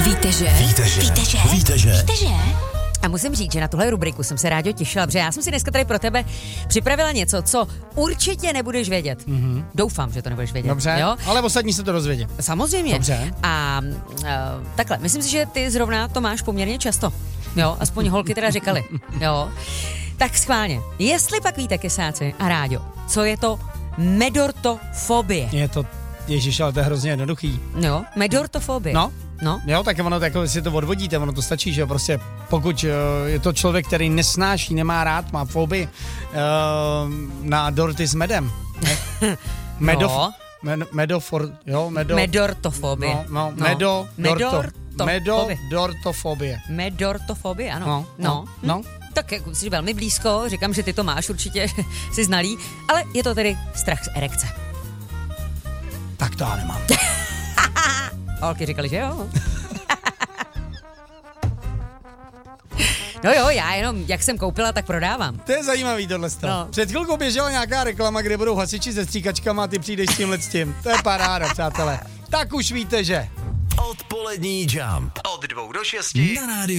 Víte, že? A musím říct, že na tuhle rubriku jsem se rádi těšila, protože já jsem si dneska tady pro tebe připravila něco, co určitě nebudeš vědět. Doufám, že to nebudeš vědět. Dobře, jo? ale ostatní se to dozvědí. Samozřejmě. Dobře. A takhle, myslím si, že ty zrovna to máš poměrně často. Jo, aspoň holky teda říkali. Jo. Tak schválně. Jestli pak víte, kesáci a Ráďo, co je to medortofobie? Je to, ježiš, ale to je hrozně jednoduchý. Jo, medortofobie. No. Jo, tak ono, jako si to odvodíte, ono to stačí, že jo, prostě pokud je to člověk, který nesnáší, nemá rád, má fobii na dorty s medem. Medortofobie. Medortofobie. Medortofobie, ano. No. Tak jako jsi velmi blízko, říkám, že ty to máš určitě, jsi znalý, ale je to tedy strach z erekce. Tak to já nemám. Holky říkali, že jo. No jo, já jenom, jak jsem koupila, tak prodávám. To je zajímavý tohle. No. Před chvilkou běžela nějaká reklama, kde budou hasiči se stříkačkama a ty přijdeš s tímhle s tím. To je paráda, přátelé. Tak už víte, že... Odpolední Jump. Od 2 do 6 na rádiu